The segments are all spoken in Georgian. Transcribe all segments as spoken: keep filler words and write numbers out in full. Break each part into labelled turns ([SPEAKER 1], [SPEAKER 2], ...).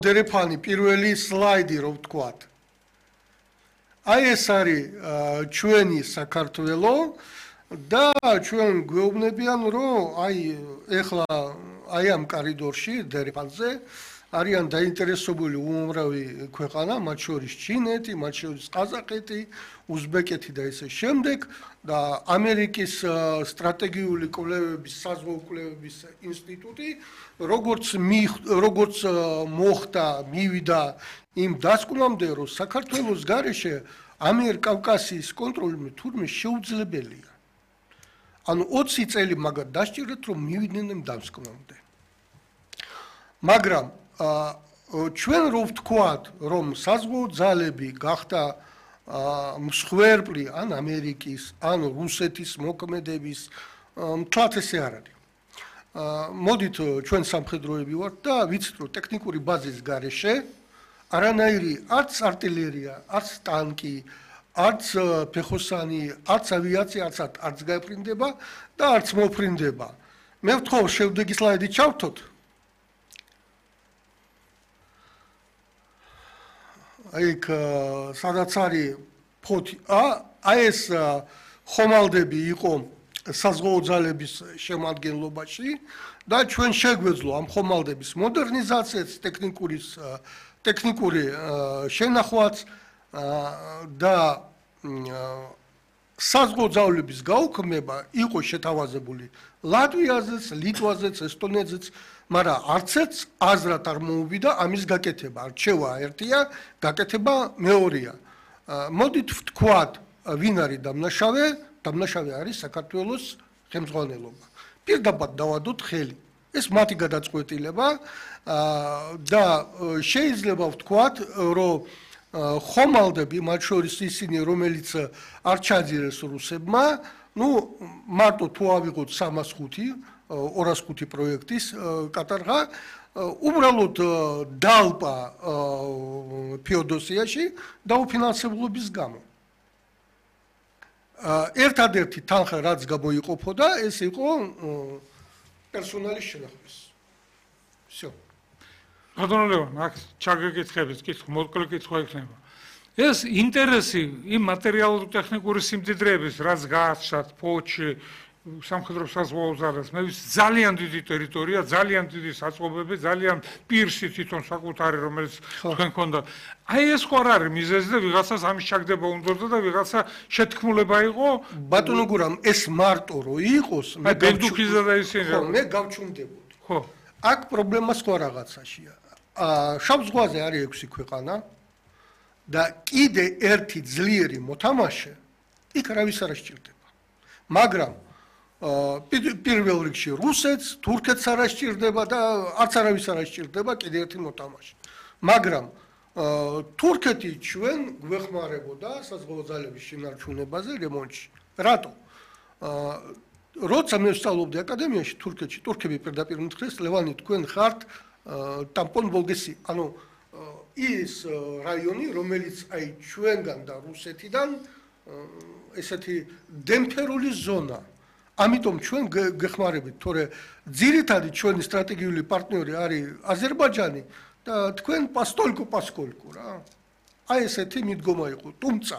[SPEAKER 1] დერეფანი პირველი სლაიდი რო ვთქვათ. აი ეს არის ჩვენი საქართველო და ჩვენ გვეუბნებიან რომ აი ეხლა აი ამ კორიდორში დერეფანზე არიან დაინტერესებული უმრავი ქვეყანა, მათ შორის ჩინეთი, მათ შორის ყაზახეთი, უზბეკეთი და ესე შემდეგ და ამერიკის სტრატეგიული კვლევების საზღვაო კვლევების ინსტიტუტი როგორც როგორც მოხდა, მივიდა იმ დასკვნამდე, რომ საქართველოს გარეშე ამიერკავკასიის კონტროლი თურმე შეუძლებელია. ანუ ოცი წელი მაგათ დასჭირდათ, რომ მივიდნენ იმ დასკვნამდე. მაგრამ ჩვენ რო ვთქვათ, რომ საზღვაო ძალები გახდა მსხვერპლი ან ამერიკის, ან რუსეთის მოქმედების, მთლად ესე არ არის. მოდით ჩვენ სამხედროები ვართ და ვიცით, რომ ტექნიკური ბაზის გარეშე არანაირი არც артиллерია, არც ტანკი, არც ფეხოსანი, არც ავიაცია, არც არც გაიფრინდება და არც მოფრინდება. მე ვთხოვ, შევდეგი სლაიდი ჩავთოთ. აიქ სადაც არის ფოთი, აი ეს ხომალდები იყო საზღვაო ძალების შემადგენლობაში და ჩვენ შეგვეძლო ამ ხომალდების მოდერნიზაციაც, ტექნიკური ტექნიკური შენახვაც და საზღვაო ძალების გაუქმება იყო შეთავაზებული ლატვიაზეც, ლიტვაზეც, ესტონეთზეც, მაგრამ არც ერთს აზრად არ მოუვიდა ამის გაკეთება. რჩევა ერთია, გაკეთება მეორეა. მოდით ვთქვათ, ვინ არის დამნაშავე? დამნაშავე არის საქართველოს ხელმძღვანელობა. პირდაპირ დავადოთ ხელი. ეს მათი გადაწყვეტილება და შეიძლება ვთქვათ, რომ ხომალდები, მათ შორის ისინი, რომელიც არ ჩაძირეს რუსებმა, ну, მარტო თუ ავიღოთ სამას ხუთი, ორას ხუთი პროექტის კატარღა, უბრალოდ დალპა ფეოდოსიაში დაუფინანსებლობის გამო. ერთადერთი თანხა რაც გამოიყოფოდა, ეს იყო პერსონალის შენახვის. всё.
[SPEAKER 2] ბატონო ლევან, აქ ჩაგეკითხებით, კითხვა, მოკლე კითხვა იქნება. ეს ინტერესი იმ მატერიალურ-ტექნიკური სიმდიდრეების, რაც გააჩნდათ ფოჩი, სამხედრო საზღვაო ძალებს, მე ვიცი, ძალიან დიდი ტერიტორია, ძალიან დიდი საწყობები, ძალიან პირში თვითონ საკუთარი, რომელიც თქვენ ქონდა. აი ეს ხო არ არის მიზეზი და ვიღაცას ამის ჩაგდება უნდოდა და ვიღაცა შეთქმულება იყო.
[SPEAKER 1] ბატონო გურამ, ეს მარტო რო იყოს,
[SPEAKER 2] მე ბენდუქიზა და ისინი.
[SPEAKER 1] ხო, მე გავჩუმდებოდი.
[SPEAKER 2] ხო.
[SPEAKER 1] აქ პრობლემა სხვა რაღაცაშია. შავ ზღვაზე არის ექვსი ქვეყანა და კიდე ერთი ძლიერი მოთამაშე იქ რავის არ სჭირდება. მაგრამ პირველ რიგში რუსეთს, თურქეთს არ სჭირდება და არც არავის არ სჭირდება კიდე ერთი მოთამაშე. მაგრამ თურქეთი ჩვენ გვეხმარებოდა საზღვაო ძალების შენარჩუნებაზე რემონტში. რატო? როცა მე ვსწავლობდი აკადემიაში თურქეთში, თურქები პირდაპირ მითხრეს, ლევანი, თქვენ ხართ ტამპონ ბოლგესი, ანუ ის რაიონი, რომელიც აი ჩვენგან და რუსეთიდან ესეთი დემფერული ზონა. ამიტომ ჩვენ გეხმარებით, თორე ძირითადი ჩვენი სტრატეგიული პარტნიორი არის აზერბაიჯანი და თქვენ პასტოლკო პასკოლკო რა. აი ესეთი მიდგომა იყო, თუმცა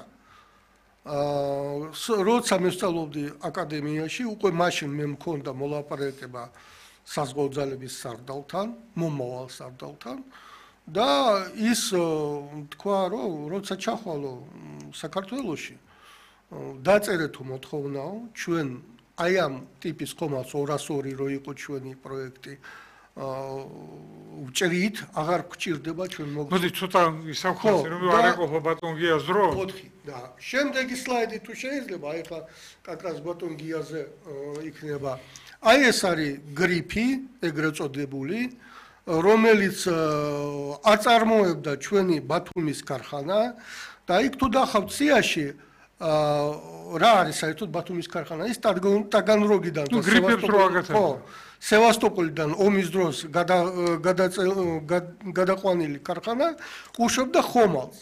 [SPEAKER 1] როცა მე ვსწავლობდი აკადემიაში, უკვე მაშინ მე მქონდა მოლაპარაკება საზღვაო ძალების სარდალთან, მომავალ სარდალთან და ის თქვა, რომ როცა ჩახვალო საქართველოში, დაწერეთო მოთხოვნაო, ჩვენ აი ამ ტიპის ხომალდს ორას ორი რო იყო ჩვენი პროექტი, ვჭრით, აღარ გჭირდება ჩვენ მოგწ.
[SPEAKER 2] მოდი ცოტა ისახვალე, რომ არ ეყოფა ბატონ გიას დრო.
[SPEAKER 1] ოთხი და შემდეგი სლაიდი თუ შეიძლება, აი ხა კაკრას ბატონ გიაზე იქნება. აი ეს არის გრიფი, ეგრეთ წოდებული, რომელიც აწარმოებდა ჩვენი ბათუმის ქარხანა და იქ თუ დახავთ სიაში რა არის საერთოდ ბათუმის ქარხანა? ის ტაგანროგიდან და სევასტოპოლიდან ომის დროს გადაყვანილი ქარხანა უშვებდა ხომალდს.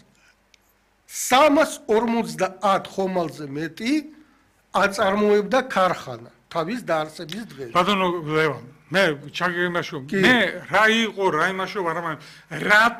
[SPEAKER 1] სამას ორმოცდაათ ხომალდზე მეტი აწარმოებდა ქარხანა. თავის დაარსების დღეში.
[SPEAKER 2] ბატონო ლევან, მე ჩაგემაშო, მე რა იყო რა იმაშო, მაგრამ რა